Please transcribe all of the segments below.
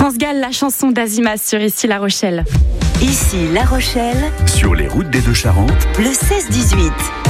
France Gall, la chanson d'Azimaz sur Ici La Rochelle. Ici La Rochelle, sur les routes des Deux-Charentes, le 16-18.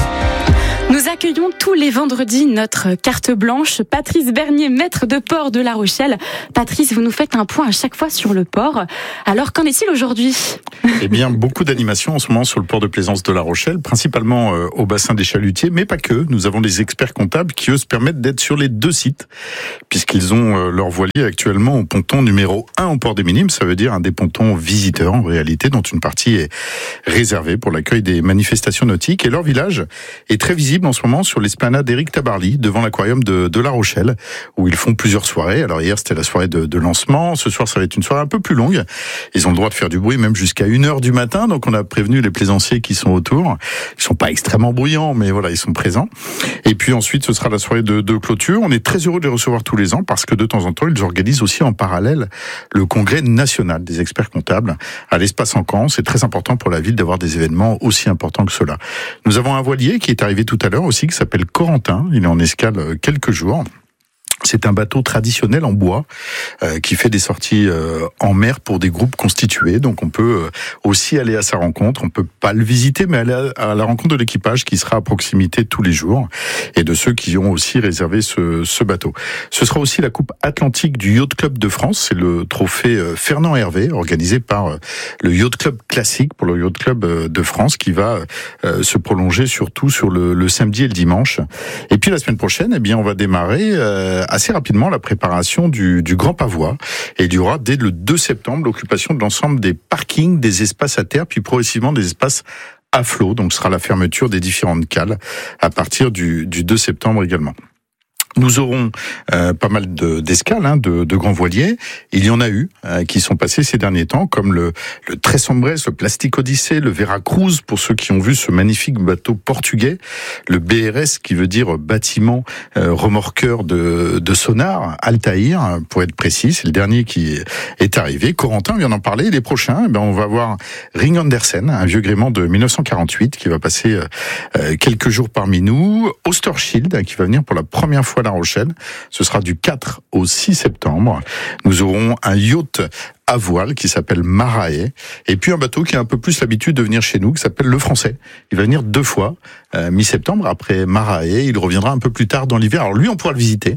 Nous accueillons tous les vendredis notre carte blanche, Patrice Bernier, maître de port de La Rochelle. Patrice, vous nous faites un point à chaque fois sur le port. Alors, qu'en est-il aujourd'hui ? Eh bien, beaucoup d'animations en ce moment sur le port de plaisance de La Rochelle, principalement au bassin des chalutiers, mais pas que. Nous avons des experts comptables qui, eux, se permettent d'être sur les deux sites, puisqu'ils ont leur voilier actuellement au ponton numéro 1 au port des Minimes. Ça veut dire un des pontons visiteurs, en réalité, dont une partie est réservée pour l'accueil des manifestations nautiques. Et leur village est très visible en ce moment sur l'esplanade d'Éric Tabarly, devant l'aquarium de La Rochelle, où ils font plusieurs soirées. Alors hier, c'était la soirée de lancement. Ce soir, ça va être une soirée un peu plus longue. Ils ont le droit de faire du bruit, même jusqu'à 1h du matin. Donc, on a prévenu les plaisanciers qui sont autour. Ils sont pas extrêmement bruyants, mais voilà, ils sont présents. Et puis ensuite, ce sera la soirée de clôture. On est très heureux de les recevoir tous les ans parce que de temps en temps, ils organisent aussi en parallèle le congrès national des experts comptables à l'espace Encan. C'est très important pour la ville d'avoir des événements aussi importants que cela. Nous avons un voilier qui est arrivé tout à l'heure aussi, qui s'appelle Corentin. Il est en escale quelques jours. C'est un bateau traditionnel en bois qui fait des sorties en mer pour des groupes constitués. Donc on peut aussi aller à sa rencontre. On peut pas le visiter, mais aller à la rencontre de l'équipage qui sera à proximité tous les jours et de ceux qui ont aussi réservé ce bateau. Ce sera aussi la Coupe Atlantique du Yacht Club de France. C'est le trophée Fernand Hervé organisé par le Yacht Club classique pour le Yacht Club de France qui va se prolonger surtout sur le samedi et le dimanche. Et puis la semaine prochaine, eh bien on va démarrer assez rapidement la préparation du Grand Pavois et il y aura dès le 2 septembre l'occupation de l'ensemble des parkings, des espaces à terre, puis progressivement des espaces à flot. Donc ce sera la fermeture des différentes cales à partir du 2 septembre également. Nous aurons pas mal d'escales, de grands voiliers. Il y en a eu qui sont passés ces derniers temps, comme le Trésombresse, le Plastic Odyssey, le Veracruz, pour ceux qui ont vu ce magnifique bateau portugais, le BRS, qui veut dire bâtiment remorqueur de sonar, Altaïr, pour être précis. C'est le dernier qui est arrivé. Corentin vient d'en parler. Les prochains, on va voir Ring Andersen, un vieux gréement de 1948, qui va passer quelques jours parmi nous. Oosterschild, qui va venir pour la première fois à La Rochelle. Ce sera du 4 au 6 septembre. Nous aurons un yacht à voile qui s'appelle Marae, et puis un bateau qui a un peu plus l'habitude de venir chez nous, qui s'appelle Le Français. Il va venir 2 fois, mi-septembre, après Marae. Il reviendra un peu plus tard dans l'hiver. Alors lui, on pourra le visiter.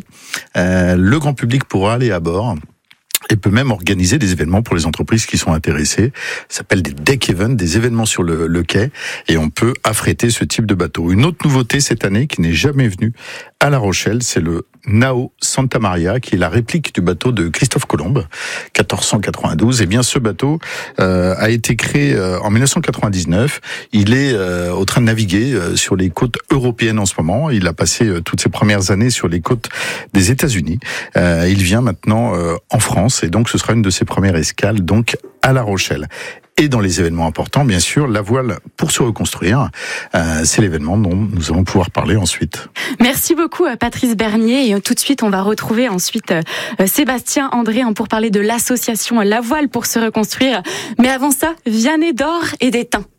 Le grand public pourra aller à bord. Et peut même organiser des événements pour les entreprises qui sont intéressées. Ça s'appelle des deck events, des événements sur le quai. Et on peut affréter ce type de bateau. Une autre nouveauté cette année qui n'est jamais venue à La Rochelle, c'est le Nao Santa Maria, qui est la réplique du bateau de Christophe Colomb, 1492. Eh bien, ce bateau a été créé en 1999. Il est au train de naviguer sur les côtes européennes en ce moment. Il a passé toutes ses premières années sur les côtes des États-Unis. Il vient maintenant en France, et donc ce sera une de ses premières escales, donc à La Rochelle. Et dans les événements importants, bien sûr, la voile pour se reconstruire, c'est l'événement dont nous allons pouvoir parler ensuite. Merci beaucoup Patrice Bernier. Et tout de suite, on va retrouver ensuite Sébastien André pour parler de l'association La Voile pour se reconstruire. Mais avant ça, Vianney d'Or et d'Étain.